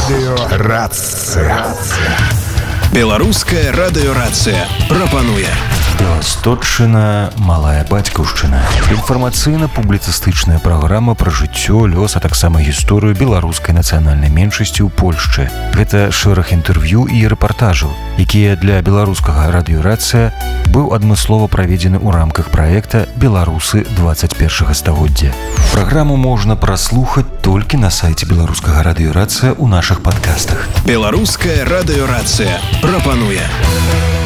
Радыёрацыя. Беларуская радыёрацыя прапануе Беластотчына, малая бацькаўшчына. Інфармацыйна-публіцыстычная праграма пра жыццё, лёс, а таксама гісторыю беларускай нацыянальнай меншасці ў Польшчы. Гэта шэраг інтэрв'ю і рэпартажаў, якія для беларускага радыёрацыя быў адмыслова праведзены ў рамках праекта «Беларусы 21 стагоддзя». Праграму можна праслухаць толькі на сайце беларускага радыёрацыя ў нашых падкастах. Беларуская радыёрацыя прапануе